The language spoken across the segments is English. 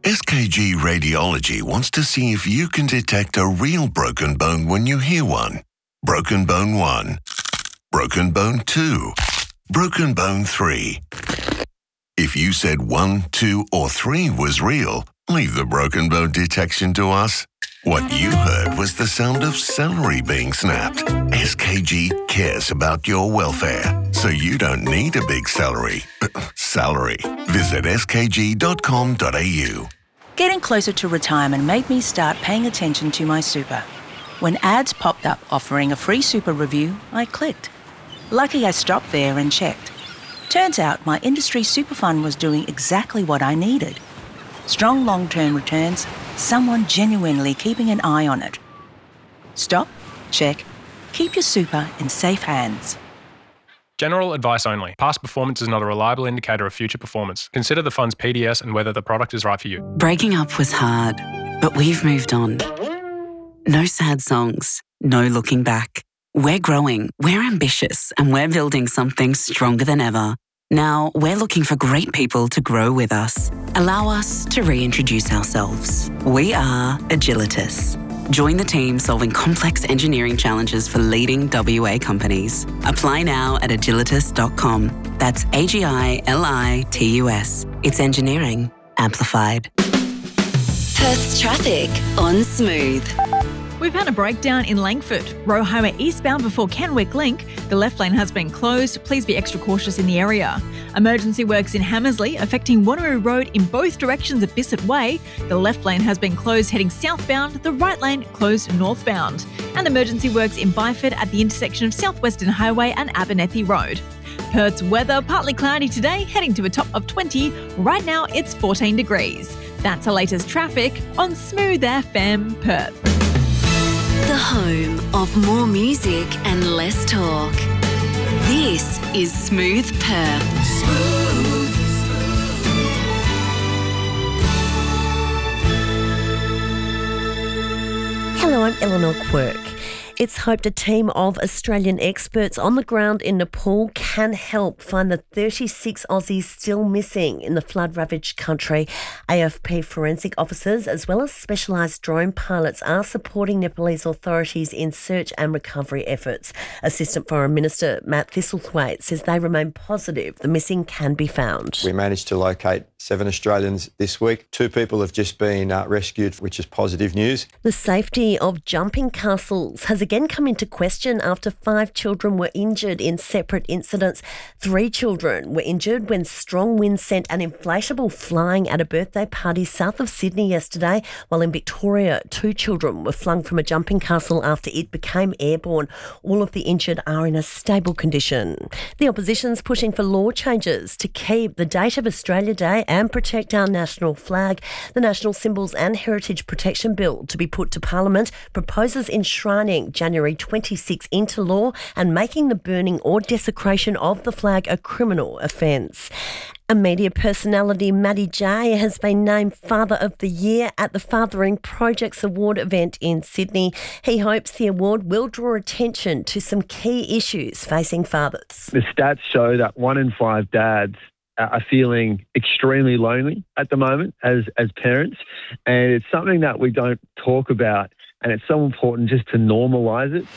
SKG Radiology wants to see if you can detect a real broken bone when you hear one. Broken bone 1. Broken bone 2. Broken bone 3. If you said 1, 2 or 3 was real, leave the broken bone detection to us. What you heard was the sound of celery being snapped. SKG cares about your welfare, so you don't need a big salary. Visit skg.com.au. Getting closer to retirement made me start paying attention to my super. When ads popped up offering a free super review, I clicked. Lucky I stopped there and checked. Turns out my industry super fund was doing exactly what I needed. Strong long-term returns, someone genuinely keeping an eye on it. Stop, check, keep your super in safe hands. General advice only. Past performance is not a reliable indicator of future performance. Consider the fund's PDS and whether the product is right for you. Breaking up was hard, but we've moved on. No sad songs, no looking back. We're growing, we're ambitious, and we're building something stronger than ever. Now, we're looking for great people to grow with us. Allow us to reintroduce ourselves. We are Agilitas. Join the team solving complex engineering challenges for leading WA companies. Apply now at agilitas.com. That's AGILITUS. It's engineering amplified. Perth's traffic on Smooth. We've had a breakdown in Langford. Roe Highway eastbound before Kenwick Link. The left lane has been closed. Please be extra cautious in the area. Emergency works in Hammersley affecting Wanneroo Road in both directions at Bissett Way. The left lane has been closed heading southbound. The right lane closed northbound. And emergency works in Byford at the intersection of Southwestern Highway and Abernethy Road. Perth's weather, partly cloudy today, heading to a top of 20. Right now it's 14 degrees. That's the latest traffic on Smooth FM Perth. The home of more music and less talk. This is Smooth Perth. Smooth. Hello, I'm Eleanor Quirk. It's hoped a team of Australian experts on the ground in Nepal can help find the 36 Aussies still missing in the flood-ravaged country. AFP forensic officers as well as specialised drone pilots are supporting Nepalese authorities in search and recovery efforts. Assistant Foreign Minister Matt Thistlethwaite says they remain positive the missing can be found. We managed to locate 7 Australians this week. 2 people have just been rescued, which is positive news. The safety of jumping castles has again come into question after 5 children were injured in separate incidents. 3 children were injured when strong winds sent an inflatable flying at a birthday party south of Sydney yesterday, while in Victoria 2 children were flung from a jumping castle after it became airborne. All of the injured are in a stable condition. The opposition's pushing for law changes to keep the date of Australia Day and protect our national flag. The National Symbols and Heritage Protection Bill to be put to Parliament proposes enshrining January 26 into law and making the burning or desecration of the flag a criminal offence. A media personality, Maddie J, has been named Father of the Year at the Fathering Projects Award event in Sydney. He hopes the award will draw attention to some key issues facing fathers. The stats show that 1 in 5 dads are feeling extremely lonely at the moment as parents, and it's something that we don't talk about, and it's so important just to normalise it.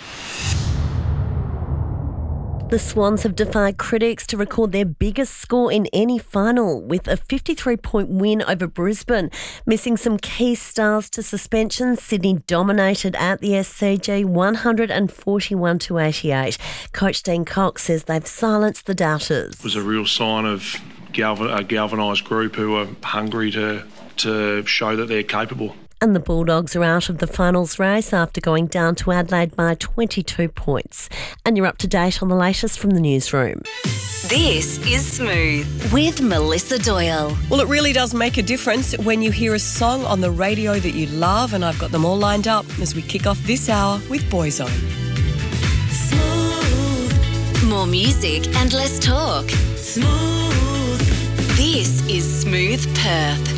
The Swans have defied critics to record their biggest score in any final with a 53-point win over Brisbane. Missing some key stars to suspension, Sydney dominated at the SCG 141-88. Coach Dean Cox says they've silenced the doubters. It was a real sign of a galvanised group who are hungry to show that they're capable. And the Bulldogs are out of the finals race after going down to Adelaide by 22 points. And you're up to date on the latest from the newsroom. This is Smooth with Melissa Doyle. Well, it really does make a difference when you hear a song on the radio that you love, and I've got them all lined up as we kick off this hour with Boyzone. Smooth. More music and less talk. Smooth. This is Smooth Perth.